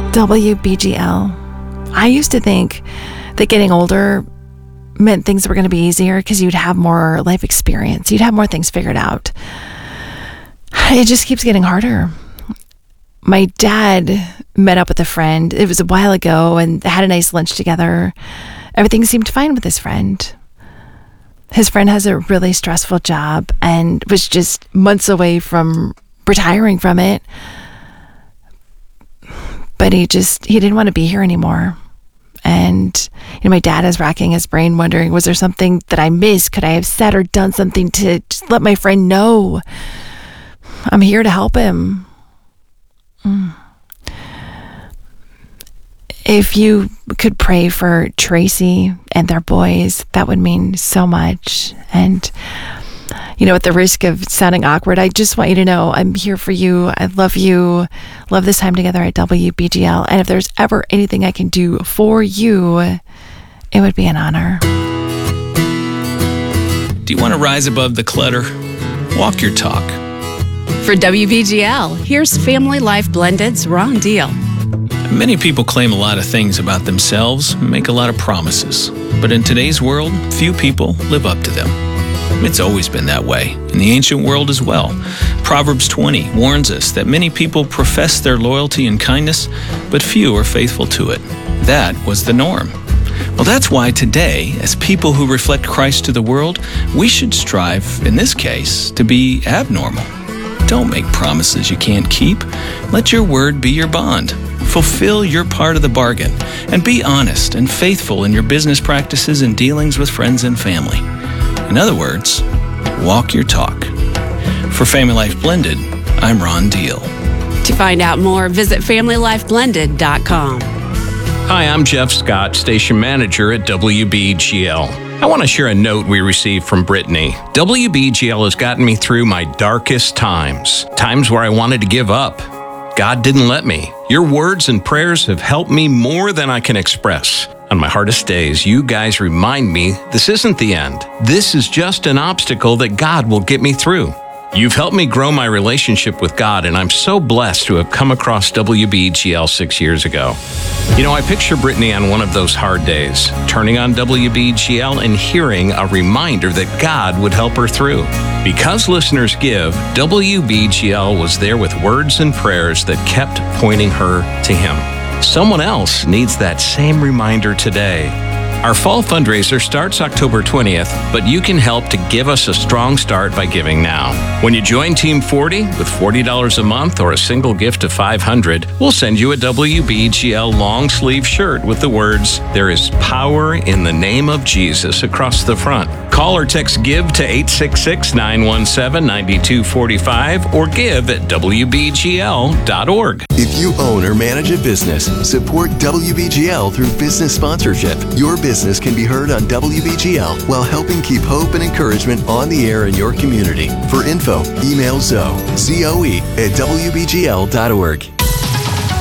WBGL. I used to think that getting older meant things were going to be easier because you'd have more life experience. You'd have more things figured out. It just keeps getting harder. My dad met up with a friend. It was a while ago and had a nice lunch together. Everything seemed fine with his friend. His friend has a really stressful job and was just months away from retiring from it. But he didn't want to be here anymore. And, my dad is racking his brain wondering, was there something that I missed? Could I have said or done something to just let my friend know I'm here to help him? If you could pray for Tracy and their boys, that would mean so much. And, at the risk of sounding awkward, I just want you to know I'm here for you. I love you. Love this time together at WBGL. And if there's ever anything I can do for you, it would be an honor. Do you want to rise above the clutter? Walk your talk. For WBGL, here's Family Life Blended's Ron Deal. Many people claim a lot of things about themselves and make a lot of promises. But in today's world, few people live up to them. It's always been that way, in the ancient world as well. Proverbs 20 warns us that many people profess their loyalty and kindness, but few are faithful to it. That was the norm. Well, that's why today, as people who reflect Christ to the world, we should strive, in this case, to be abnormal. Don't make promises you can't keep. Let your word be your bond. Fulfill your part of the bargain, and be honest and faithful in your business practices and dealings with friends and family. In other words, walk your talk. For Family Life Blended, I'm Ron Deal. To find out more, visit FamilyLifeBlended.com. Hi, I'm Jeff Scott, Station Manager at WBGL. I want to share a note we received from Brittany. WBGL has gotten me through my darkest times where I wanted to give up. God didn't let me. Your words and prayers have helped me more than I can express. On my hardest days, you guys remind me this isn't the end. This is just an obstacle that God will get me through. You've helped me grow my relationship with God, and I'm so blessed to have come across WBGL 6 years ago. I picture Brittany on one of those hard days, turning on WBGL and hearing a reminder that God would help her through. Because listeners give, WBGL was there with words and prayers that kept pointing her to Him. Someone else needs that same reminder today. Our fall fundraiser starts October 20th, but you can help to give us a strong start by giving now. When you join Team 40 with $40 a month or a single gift of $500, we'll send you a WBGL long sleeve shirt with the words, "There is power in the name of Jesus" across the front. Call or text GIVE to 866-917-9245 or give at WBGL.org. If you own or manage a business, support WBGL through business sponsorship. Your business can be heard on WBGL while helping keep hope and encouragement on the air in your community. For info, email Zoe, ZOE at WBGL.org.